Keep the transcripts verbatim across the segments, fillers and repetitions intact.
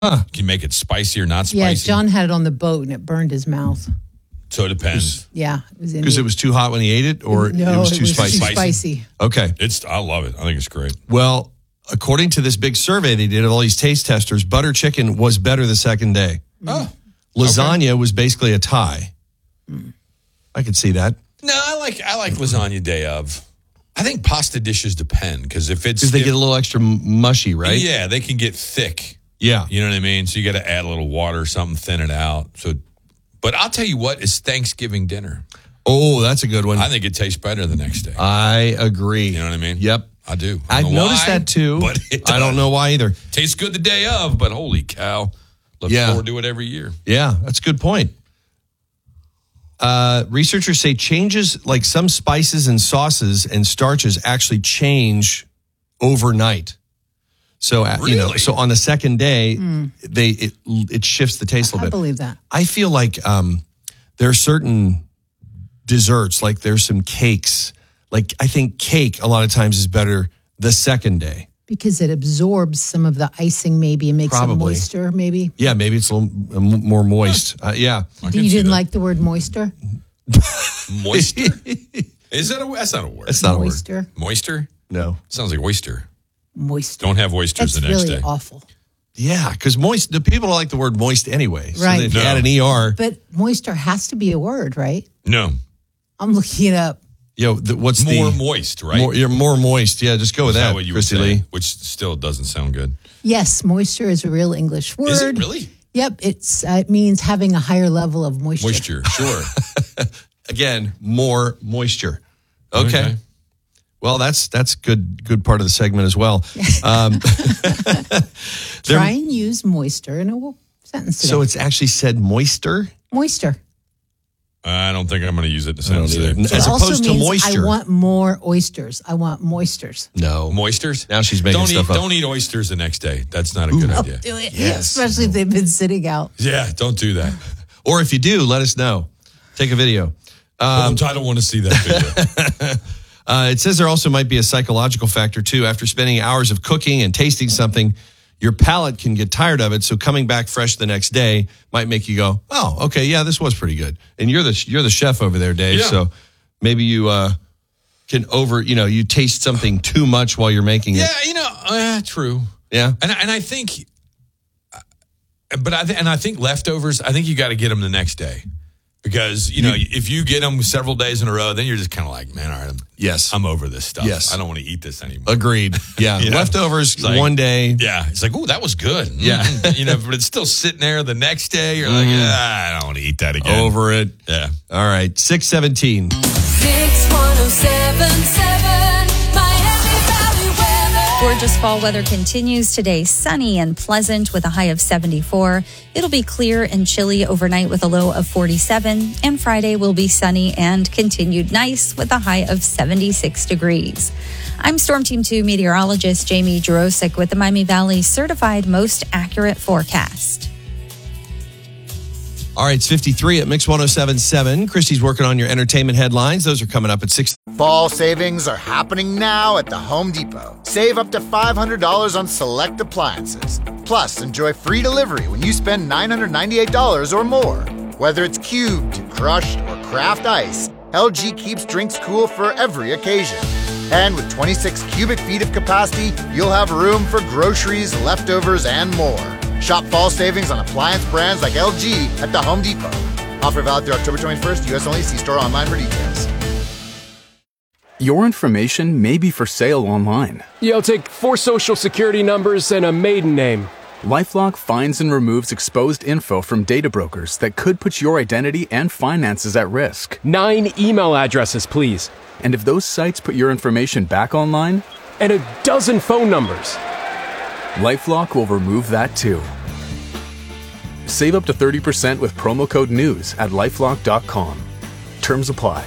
Huh. Can you make it spicy or not spicy? Yeah, John had it on the boat and it burned his mouth. So it depends. Yeah. Because it, it was too hot when he ate it, or no, it was too it was spicy? Too spicy. Okay. It's. I love it. I think it's great. Well, according to this big survey they did of all these taste testers, butter chicken was better the second day. Oh. Lasagna okay. was basically a tie. Mm. I could see that. No, I like I like lasagna day of. I think pasta dishes depend because if it's because they if, get a little extra mushy, right? Yeah, they can get thick. Yeah, you know what I mean. So you got to add a little water or something, thin it out. So, but I'll tell you what is Thanksgiving dinner. Oh, that's a good one. I think it tastes better the next day. I agree. You know what I mean? Yep, I do. I I've noticed why, that too, but I don't know why either. Tastes good the day of, but holy cow, look yeah. forward to it every year. Yeah, that's a good point. Uh, researchers say changes like some spices and sauces and starches actually change overnight. So, really? you know, so on the second day, mm. they it, it shifts the taste a little I bit. I believe that. I feel like um, there are certain desserts, like there's some cakes. Like I think cake a lot of times is better the second day. Because it absorbs some of the icing maybe and makes Probably. it moisture maybe. Yeah, maybe it's a little more moist. Uh, yeah. You didn't like the word moisture? Moisture? Is that a That's not a word. That's not moisture. a word. Moisture? No. Sounds like oyster. Moisture. Don't have oysters That's the next really day. awful. Yeah, because moist, the people don't like the word moist anyway. So right. if no. you add an E R. But moisture has to be a word, right? No. I'm looking it up. Yo, the, what's more the, moist, right? More, you're more moist. Yeah, just go with is that, that what you Christy would say? Lee. Which still doesn't sound good. Yes, moisture is a real English word. Is it really? Yep, it's uh, it means having a higher level of moisture. Moisture, sure. Again, more moisture. Okay. okay. Well, that's that's good good part of the segment as well. Um, Try and use moisture in a sentence today. So it's actually said moister? Moisture. I don't think I'm going to use it in a sentence today. It As also opposed to means moisture. I want more oysters. I want moisters. No. Moisters? Now she's making don't stuff eat, up. Don't eat oysters the next day. That's not a good I'll idea. do it. Yes. Especially if they've been sitting out. Yeah, don't do that. Or if you do, let us know. Take a video. Um, I don't want to see that video. uh, it says there also might be a psychological factor, too. After spending hours of cooking and tasting something, your palate can get tired of it. So coming back fresh the next day might make you go, oh, okay, yeah, this was pretty good. And you're the you're the chef over there, Dave. Yeah. So maybe you uh, can over, you know, you taste something too much while you're making it. Yeah, you know, uh, true. Yeah. And, and I think, but I, th- and I think leftovers, I think you got to get them the next day. Because, you know, if you get them several days in a row, then you're just kind of like, man, all right, I'm, yes. I'm over this stuff. Yes. I don't want to eat this anymore. Agreed. Yeah. You know? Leftovers like, one day. Yeah. It's like, oh, that was good. Yeah. Mm-hmm. You know, but it's still sitting there the next day. You're like, Mm. ah, I don't want to eat that again. Over it. Yeah. All right. six seventeen. six one oh seven seven Miami Valley weather. Gorgeous fall weather continues today. Sunny and pleasant with a high of seventy-four. It'll be clear and chilly overnight with a low of forty-seven. And Friday will be sunny and continued nice with a high of seventy-six degrees. I'm Storm Team two meteorologist Jamie Jurosik with the Miami Valley Certified Most Accurate Forecast. All right, it's fifty-three at Mix one oh seven point seven. Christy's working on your entertainment headlines. Those are coming up at six. Fall savings are happening now at the Home Depot. Save up to five hundred dollars on select appliances. Plus, enjoy free delivery when you spend nine hundred ninety-eight dollars or more. Whether it's cubed, crushed, or craft ice, L G keeps drinks cool for every occasion. And with twenty-six cubic feet of capacity, you'll have room for groceries, leftovers, and more. Shop fall savings on appliance brands like L G at the Home Depot. Offer valid through October twenty-first. U S only. See store online for details. Your information may be for sale online. Yeah, I'll take four social security numbers and a maiden name. LifeLock finds and removes exposed info from data brokers that could put your identity and finances at risk. Nine email addresses, please. And if those sites put your information back online? And a dozen phone numbers. LifeLock will remove that too. Save up to thirty percent with promo code NEWS at lifelock dot com. Terms apply.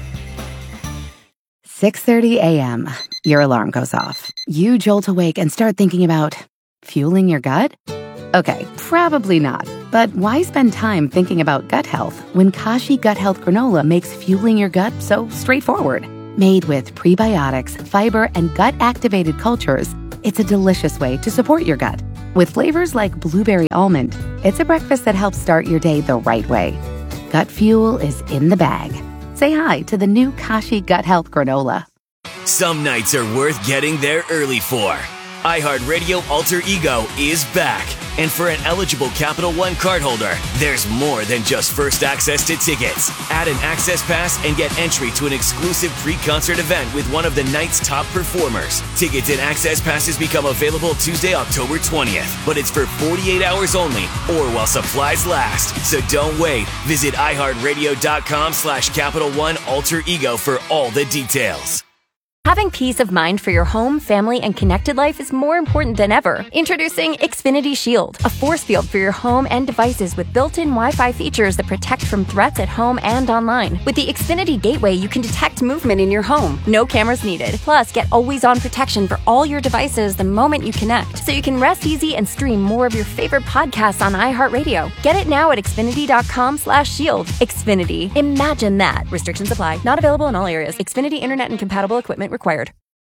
six thirty a.m. Your alarm goes off. You jolt awake and start thinking about fueling your gut? Okay, probably not. But why spend time thinking about gut health when Kashi Gut Health Granola makes fueling your gut so straightforward? Made with prebiotics, fiber, and gut-activated cultures, it's a delicious way to support your gut. With flavors like blueberry almond, it's a breakfast that helps start your day the right way. Gut Fuel is in the bag. Say hi to the new Kashi Gut Health Granola. Some nights are worth getting there early for. iHeartRadio Alter Ego is back. And for an eligible Capital One cardholder, there's more than just first access to tickets. Add an access pass and get entry to an exclusive pre-concert event with one of the night's top performers. Tickets and access passes become available Tuesday, October twentieth, but it's for forty-eight hours only or while supplies last. So don't wait. Visit iHeartRadio.com slash Capital One Alter Ego for all the details. Having peace of mind for your home, family, and connected life is more important than ever. Introducing Xfinity Shield, a force field for your home and devices with built-in Wi-Fi features that protect from threats at home and online. With the Xfinity Gateway, you can detect movement in your home. No cameras needed. Plus, get always-on protection for all your devices the moment you connect, so you can rest easy and stream more of your favorite podcasts on iHeartRadio. Get it now at Xfinity.com slash shield. Xfinity. Imagine that. Restrictions apply. Not available in all areas. Xfinity Internet and compatible equipment required.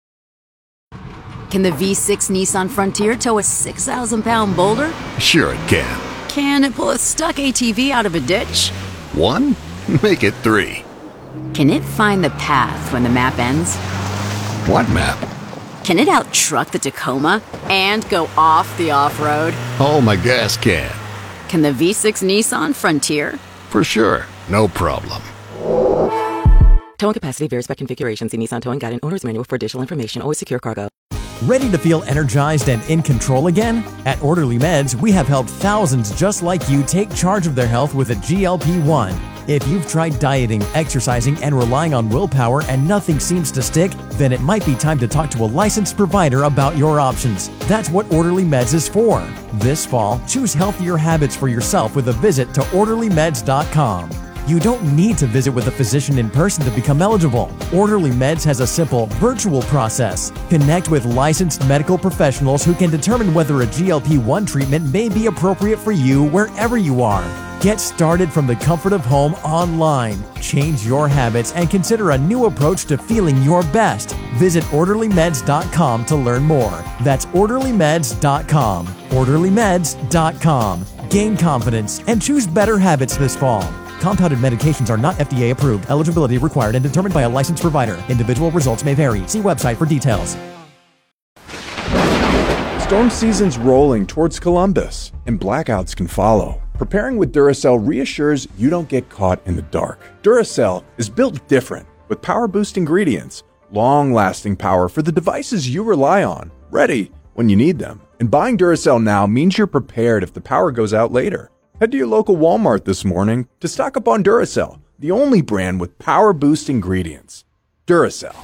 Can the V six Nissan Frontier tow a six thousand pound boulder? Sure it can. Can it pull a stuck A T V out of a ditch? One? Make it three. Can it find the path when the map ends? What map? Can it out-truck the Tacoma and go off the off-road? Oh, my gas can. Can the V six Nissan Frontier? For sure. No problem. Towing capacity varies by configuration. See Nissan Towing Guide and Owner's Manual for additional information. Always secure cargo. Ready to feel energized and in control again? At Orderly Meds, we have helped thousands just like you take charge of their health with a G L P one. If you've tried dieting, exercising, and relying on willpower and nothing seems to stick, then it might be time to talk to a licensed provider about your options. That's what Orderly Meds is for. This fall, choose healthier habits for yourself with a visit to orderly meds dot com. You don't need to visit with a physician in person to become eligible. Orderly Meds has a simple, virtual process. Connect with licensed medical professionals who can determine whether a G L P one treatment may be appropriate for you wherever you are. Get started from the comfort of home online. Change your habits and consider a new approach to feeling your best. Visit orderly meds dot com to learn more. That's orderly meds dot com. orderly meds dot com. Gain confidence and choose better habits this fall. Compounded medications are not F D A approved. Eligibility required and determined by a licensed provider. Individual results may vary. See website for details. Storm season's rolling towards Columbus, and blackouts can follow. Preparing with Duracell reassures you don't get caught in the dark. Duracell is built different, with power-boost ingredients, long-lasting power for the devices you rely on, ready when you need them. And buying Duracell now means you're prepared if the power goes out later. Head to your local Walmart this morning to stock up on Duracell, the only brand with power-boost ingredients. Duracell.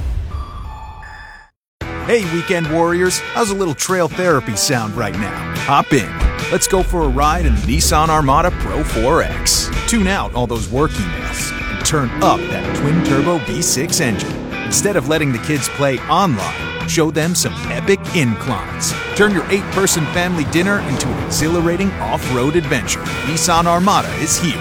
Hey, weekend warriors, how's a little trail therapy sound right now? Hop in. Let's go for a ride in the Nissan Armada Pro four X. Tune out all those work emails and turn up that twin-turbo V six engine. Instead of letting the kids play online, show them some epic inclines. Turn your eight-person family dinner into an exhilarating off-road adventure. Nissan Armada is here.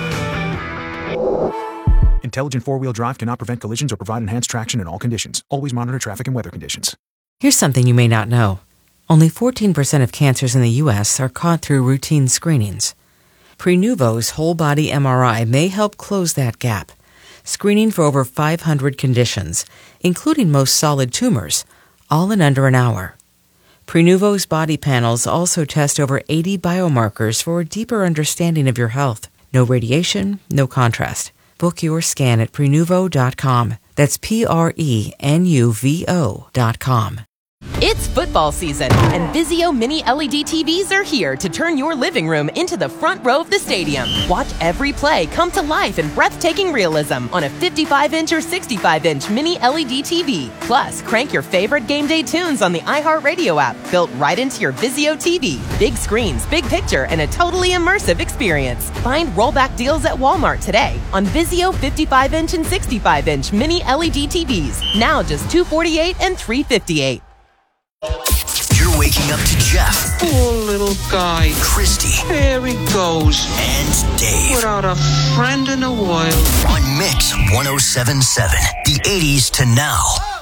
Intelligent four-wheel drive cannot prevent collisions or provide enhanced traction in all conditions. Always monitor traffic and weather conditions. Here's something you may not know. Only fourteen percent of cancers in the U S are caught through routine screenings. Prenuvo's whole-body M R I may help close that gap, screening for over five hundred conditions, including most solid tumors, all in under an hour. Prenuvo's body panels also test over eighty biomarkers for a deeper understanding of your health. No radiation, no contrast. Book your scan at Prenuvo dot com. That's P R E N U V O dot com. It's football season, and Vizio Mini L E D T Vs are here to turn your living room into the front row of the stadium. Watch every play come to life in breathtaking realism on a fifty-five inch or sixty-five inch Mini L E D T V. Plus, crank your favorite game day tunes on the iHeartRadio app, built right into your Vizio T V. Big screens, big picture, and a totally immersive experience. Find rollback deals at Walmart today on Vizio fifty-five inch and sixty-five inch Mini L E D T Vs. Now just two hundred forty-eight dollars and three hundred fifty-eight dollars. You're waking up to Jeff. Poor little guy. Christy. There he goes. And Dave. Without a friend in a while. On Mix one oh seven point seven. The eighties to now.